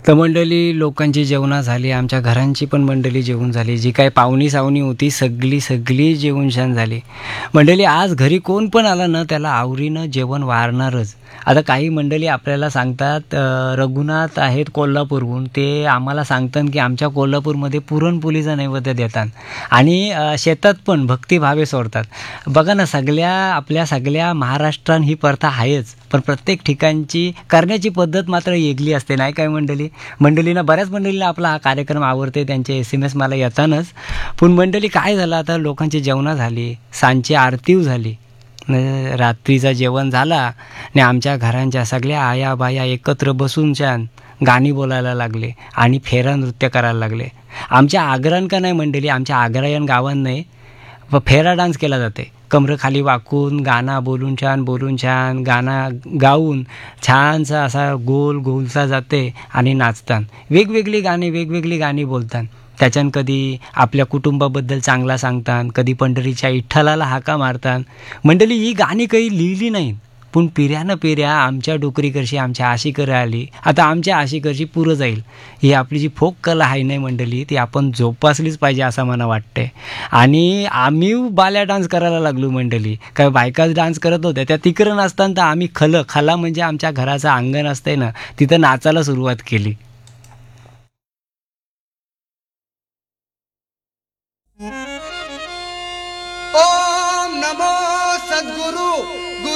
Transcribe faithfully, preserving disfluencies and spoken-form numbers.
तर मंडळी लोकांची जेवणं झाली, आमच्या घरांची पण मंडळी जेवून झाली. जी काही पाहुणी सावणी होती सगळी सगळी जेवून शान झाली. मंडळी आज घरी कोण पण आला ना त्याला आवडीनं जेवण वाढणारच. आता काही मंडळी आपल्याला सांगतात अ, रघुनाथ आहेत कोल्हापूरहून, ते आम्हाला सांगतात की आमच्या कोल्हापूरमध्ये पुरणपोळीचा नैवेद्य देतात आणि अ, शेतात पण भक्तिभावे सोडतात. बघा ना, सगळ्या आपल्या सगळ्या महाराष्ट्रात ही प्रथा आहेच, पण प्रत्येक ठिकाणची करण्याची पद्धत मात्र वेगळी असते, नाही काय मंडळी? मंडळींना बऱ्याच मंडळींना आपला हा कार्यक्रम आवडते, त्यांचे एस एम एस मला येतानच. पण मंडळी काय झालं, आता लोकांची जेवणं झाली, सांजची आरतीव झाली, न रात्रीचं जेवण झाला आणि आमच्या घरांच्या सगळ्या आया बाया एकत्र बसून छान गाणी बोलायला लागले आणि फेरा नृत्य करायला लागले. आमच्या आग्रान का नाही मंडळी, आमच्या आग्रायन गावात नाही व फेरा डान्स केला जाते. कमरं खाली वाकून गाणं बोलून छान बोलून छान गाणं गाऊन छानसा असा गोल गोलसा जाते आणि नाचतात. वेगवेगळी गाणी वेगवेगळी गाणी बोलतात. त्याच्यानं कधी आपल्या कुटुंबाबद्दल चांगला सांगतात, कधी पंढरीच्या विठ्ठलाला हाका मारतात. मंडळी ही गाणी काही लिहिली नाहीत, पण पिढ्यानं पिढ्या आमच्या डोकरीकडची आमच्या आशिकर आली, आता आमच्या आशिकरची पुरं जाईल. ही आपली जी फोक कला आहे नाही मंडळी, ती आपण जोपासलीच पाहिजे असं मला वाटते. आणि आम्ही बाल्या डान्स करायला लागलो मंडळी. काय बायकाच डान्स करत होत्या, त्या तिकडं नसताना तर आम्ही खलं खला म्हणजे आमच्या घराचं अंगण असतंय ना, तिथं नाचायला सुरुवात केली.